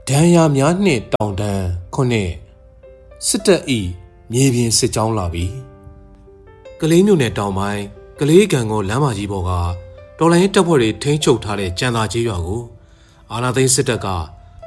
ဒဏ်ရာများနှင့်တောင်တန်းခုနှစ်စစ်တပ်၏မြေပြင်စစ်ကြောင်းလာပြီကလေးမြို့နယ်တောင်ပိုင်းကလေးကံကိုလမ်းမကြီးပေါ်ကတော်လိုင်းတပ်ဖွဲ့တွေထိန်းချုပ်ထားတဲ့ကြံသာကျေးရွာကိုအာဏာသိမ်းစစ်တပ်က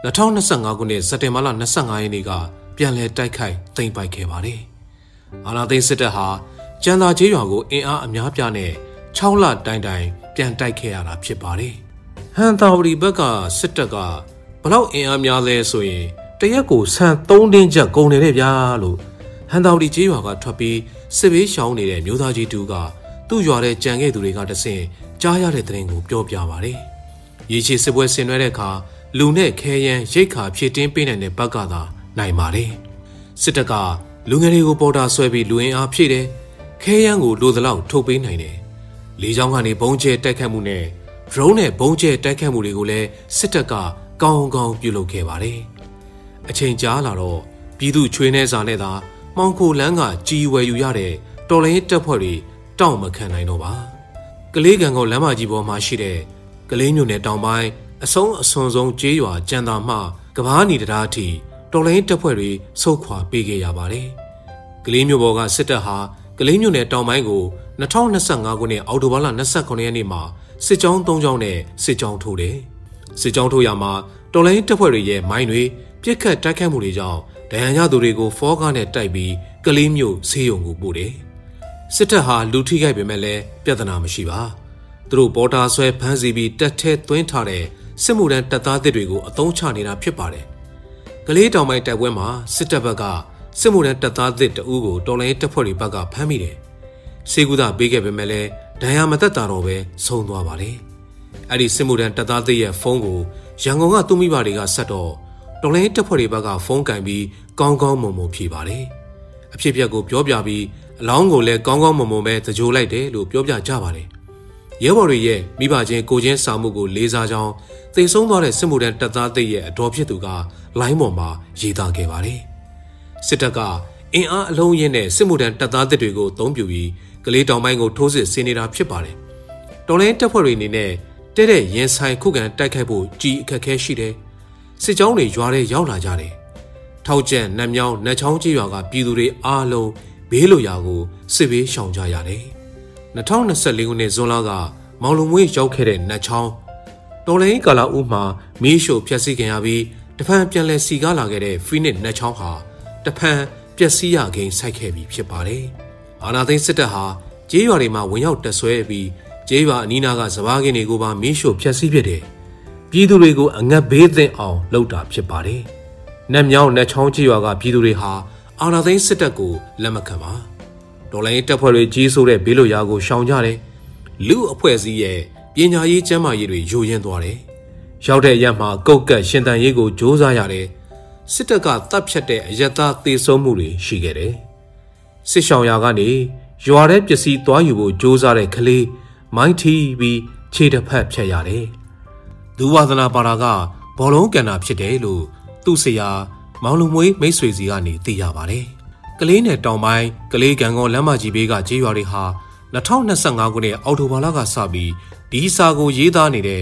2025ခုနှစ်စက်တင်ဘာလ25ရက်နေ့ကပြန်လည်တိုက်ခိုက်သိမ်းပိုက်ခဲ့ပါတယ်။အာဏာသိမ်းစစ်တပ်ဟာကြံသာကျေးရွာကိုအင်အားအများပြားနဲ့6လတိုင်ပြန်တိုက်ခဲ့ရတာဖြစ်ပါတယ်။ဟန်တာဝတီဘက်ကစစ်တပ်ကဘလောက်အင်အားများလဲဆိုရင်တရက်ကိုဆန်3တင်းချက်ကုန်တယ်ဗျာလို့ဟန်တာဝတီကျေးရွာကထွက်ပြီးစစ်ဘေးရှောင်နေတဲ့မျိုးသားကြီးတူကသူ့ရွာတဲ့ကြံခဲ့သူတွေကတဆင့်ကြားရတဲ့သတင်းကိုပြောပြပါတယ်။ရေချေစစ်ပွဲဆင်နွှဲတဲ့အခါလူနဲ့ခဲယမ်းရိတ်ခါဖြည့်တင်းပေးနိုင်တဲ့ဘက်ကသာနိုင်ပါတယ်။စစ်တပ်ကလူငယ်တွေကိုပေါ်တာဆွဲပြီးလူအင်အားဖြည့်တယ်။ခဲယမ်းကိုလိုသလောက်ထုတ်ပေးနိုင်တယ်။လေကြောင်းကနေဘုံကျဲတိုက်ခတ်မှုနဲ့ drone နဲ့ဘုံကျဲတိုက်ခတ်မှုတွေကိုလည်းစစ်တပ်ကကောင်းကောင်းပြုလုပ်ခဲ့ပါတယ်။အချိန်ကြာလာတော့ပြည်သူချွေးနှဲစာနဲ့သာမှောင်ခိုလန်းကကြီးဝယ်ယူရတဲ့တော်လိုင်းတပ်ဖွဲ့တွေတောင့်မခံနိုင်တော့ပါ။ကလေးကံကောလမ်းမကြီးပေါ်မှာရှိတဲ့ကလေးမြို့နယ်တောင်ပိုင်းအဆုံးကျေးရွာကြံသာမှကဘာနီတရားအထိတော်လိုင်းတပ်ဖွဲ့တွေဆုတ်ခွာပေးခဲ့ရပါတယ်။ကလေးမြို့ပေါ်ကစစ်တပ်ဟာကလေးမြို့နယ်တောင်ပိုင်းကို2025ခုနှစ်အောက်တိုဘာလ29ရက်နေ့မှာစစ်ကြောင်း3ကြောင်းနဲ့စစ်ကြောင်းထိုးတယ်။စစ်ကြောင်းထိုးရမှာတော်လိုင်းတပ်ဖွဲ့တွေရဲ့မိုင်းတွေပြစ်ခတ်တိုက်ခိုက်မှုတွေကြောင့်ဒဏ်ရာရသူတွေကိုဖောကားနဲ့တိုက်ပြီးကလေးမြို့ဆေးရုံကိုပို့တယ်။စစ်တပ်ဟာလူထိခိုက်ပေမဲ့လည်းပြဿနာမရှိပါ။သူတို့ပေါ်တာဆွဲဖမ်းဆီးပြီးတက်ထဲသွင်းထားတဲ့စစ်မှုထမ်းတပ်သားတွေကိုအသုံးချနေတာဖြစ်ပါတယ်။ကလေးတောင်ပိုင်းတိုက်ပွဲမှာစစ်တပ်ဘက်ကစစ်မှုထမ်းတပ်သားတဦးကိုတော်လိုင်းတပ်ဖွဲ့တွေဘက်ကဖမ်းမိတယ်။စေကူတာပေးခဲ့ပေမဲ့လည်းဒဏ်ရာမသက်တာတော့ပဲဆုံးသွားပါတယ်။အဲ့ဒီစစ်မှုထမ်းတပ်သားရဲ့ဖုန်းကိုရန်ကုန်ကသူ့မိဘတွေကဆက်တော့တော်လိုင်းတပ်ဖွဲ့တွေဘက်ကဖုန်းကင်ပြီးကောင်းကောင်းမွန်မွန်ဖြေပါတယ်။အဖြစ်အပျက်ကိုပြောပြပြီးအလောင်းကိုလည်းကောင်းကောင်းမွန်မွန်ပဲသကြိုလိုက်တယ်လို့ပြောပြကြပါတယ်။ရဲဘော်တွေရဲ့မိဘချင်းကိုချင်းစာမှုကိုလေးစားကြောင်းသိဆုံးသွားတဲ့စစ်မှုထမ်းတပ်သားရဲ့အတော်ဖြစ်သူကလိုင်းပေါ်မှာရေးသားခဲ့ပါတယ်။စစ်တပ်ကအင်အားအလုံးရင်းနဲ့စစ်မှုထမ်းတပ်သားတွေကိုအသုံးပြုပြီးကလေးတောင်ပိုင်းကိုထိုးစစ်ဆင်နေတာဖြစ်ပါတယ်။တော်လိုင်းတပ်ဖွဲ့တွေအနေနဲ့တဲ့ရင်ဆိုင်ခုခံတိုက်ခိုက်ဖို့ကြီးအခက်အခဲရှိတယ်။စစ်ကြောင်းတွေရွာထဲရောက်လာကြတယ်။ထောက်ကျန်နတ်မြောင်းနတ်ချောင်းကြီးရွာကပြည်သူတွေအားလုံးဘေးလွတ်ရာကိုစစ်ဘေးရှောင်ကြရတယ်။2024ခုနှစ်ဇွန်လကမောင်လုံမွေးရောက်ခဲ့တဲ့နတ်ချောင်းတော်လိုင်းကာလာဦးမှာမီးရှို့ဖျက်ဆီးခံရပြီးတဖန်ပြန်လည်စီကားလာခဲ့တဲ့ဖီနစ်နတ်ချောင်းဟာတဖန်ပျက်စီးရကိန်းဆိုက်ခဲ့ပြီဖြစ်ပါတယ်။အာနာသိန်းစစ်တပ်ဟာကျေးရွာတွေမှာဝင်ရောက်တက်ဆွဲပြီးကျေးရွာအနီးနားကစဘာကင်းတွေကိုပါမီးရှို့ဖျက်ဆီးဖြစ်တယ်။ပြည်သူတွေကိုအငတ်ဘေးသင့်အောင်လုပ်တာဖြစ်ပါတယ်။နတ်မြောင်းနတ်ချောင်းကျေးရွာကပြည်သူတွေဟာအာနာသိန်းစစ်တပ်ကိုလက်မခံပါ။တော်လိုင်းတပ်ဖွဲ့တွေကြီးစိုးတဲ့ဘေးလွတ်ရာကိုရှောင်ကြတယ်။လူအဖွဲ့အစည်းရဲ့ပညာရေးကျန်းမာရေးတွေယိုယွင်းသွားတယ်။ရောက်တဲ့ရက်မှာကုတ်ကတ်ရှင်တန်ရေးကိုစ조사ရတယ်။စစ်တပ်ကတပ်ဖြတ်တဲ့အယက်သားသေဆုံးမှုတွေရှိခဲ့တယ်။စစ်ရှောင်ရာကနေရွာထဲပစ္စည်းသွားယူဖို့စ조사တဲ့ကလေးမိုင်းထီပြီးခြေတစ်ဖက်ဖြတ်ရတယ်။ဒူဝါသနာပါတာကဘောလုံးကန်တာဖြစ်တယ်လို့သူ့ဆရာမောင်လူမွေးမိတ်ဆွေစီကနေသိရပါတယ်။ကလေးနယ်တောင်ပိုင်းကလေးကံကောလမ်းမကြီးဘေးကကျေးရွာတွေဟာ2025ခုနှစ်အောက်တိုဘာလကစပြီးဒီစာကိုရေးသားနေတဲ့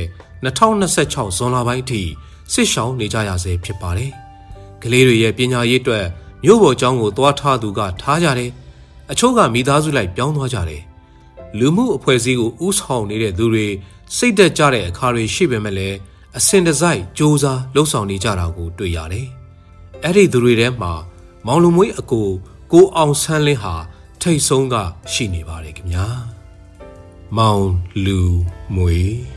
2026ဇွန်လပိုင်းအထိစစ်ရှောင်နေကြရဆဲဖြစ်ပါတယ်။ကလေးတွေရဲ့ပညာရေးအတွက်မြို့ပေါ်ကျောင်းကိုသွားထားသူကထားကြတယ်။အချို့ကမိသားစုလိုက်ပြောင်းသွားကြတယ်။လူမှုအဖွဲ့အစည်းကိုဥဆောင်နေတဲ့သူတွေစိတ်သက်ကြတဲ့အခါတွေရှိပေမဲ့လည်းအစင်တစိုက်စ조사လှုပ်ဆောင်နေကြတာကိုတွေ့ရတယ်။အဲ့ဒီသူတွေထဲမှာမောင်လူမွေးအကိုအောင်ဆန်းလင်းဟာထိတ်ဆုံးကရှိနေပါတယ်ခင်ဗျာ။မောင်လူမွေး